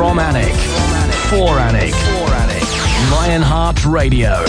From Alnwick. For Alnwick. Lionheart Radio.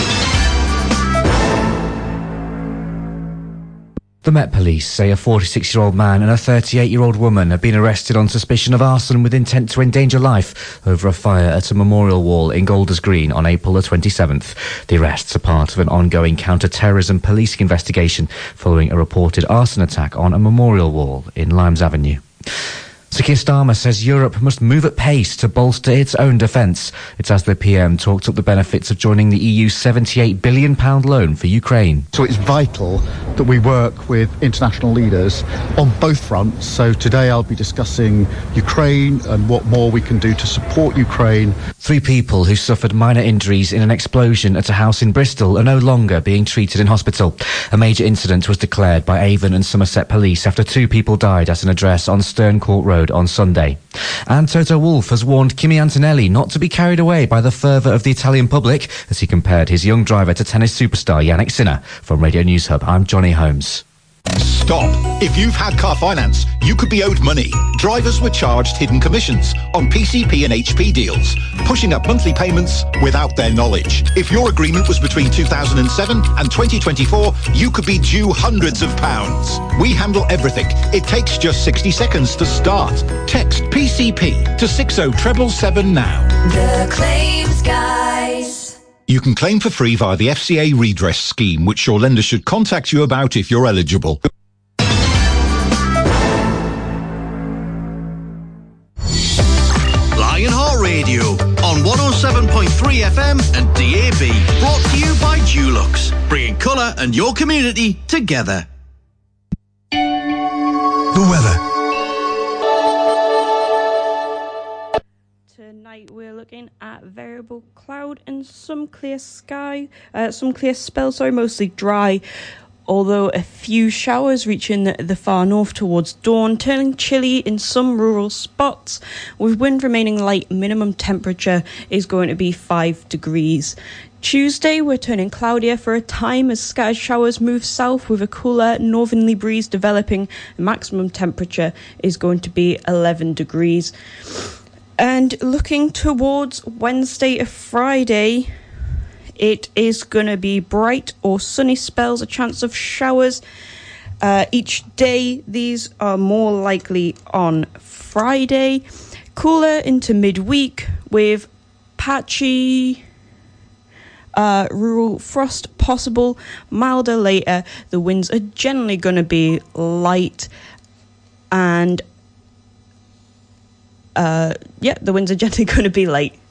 The Met Police say a 46-year-old man and a 38-year-old woman have been arrested on suspicion of arson with intent to endanger life over a fire at a memorial wall in Golders Green on April the 27th. The arrests are part of an ongoing counter-terrorism policing investigation following a reported arson attack on a memorial wall in Limes Avenue. Sir Keir Starmer says Europe must move at pace to bolster its own defence. It's as the PM talked up the benefits of joining the EU's £78 billion loan for Ukraine. So it's vital that we work with international leaders on both fronts. So today I'll be discussing Ukraine and what more we can do to support Ukraine. 3 people who suffered minor injuries in an explosion at a house in Bristol are no longer being treated in hospital. A major incident was declared by Avon and Somerset Police after 2 people died at an address on Stern Court Road on Sunday. And Toto Wolff has warned Kimi Antonelli not to be carried away by the fervour of the Italian public as he compared his young driver to tennis superstar Yannick Sinner. From Radio News Hub, I'm Johnny Holmes. Stop. If you've had car finance, you could be owed money. Drivers were charged hidden commissions on PCP and HP deals, pushing up monthly payments without their knowledge. If your agreement was between 2007 and 2024, you could be due hundreds of pounds. We handle everything. It takes just 60 seconds to start. Text PCP to 60777 now. The Claims Guys. You can claim for free via the FCA redress scheme, which your lender should contact you about if you're eligible. Lionheart Radio on 107.3 FM and DAB. Brought to you by Dulux, bringing colour and your community together. The weather. Tonight we're looking at variable cloud and some clear sky, some clear spells, mostly dry, although a few showers reaching the far north towards dawn, turning chilly in some rural spots, with wind remaining light. Minimum temperature is going to be 5 degrees. Tuesday, we're turning cloudier for a time as scattered showers move south with a cooler northerly breeze developing. The maximum temperature is going to be 11 degrees. And looking towards Wednesday or Friday, it is going to be bright or sunny spells, a chance of showers each day. These are more likely on Friday. Cooler into midweek with patchy rural frost possible, milder later. The winds are generally going to be light and the winds are generally going to be light.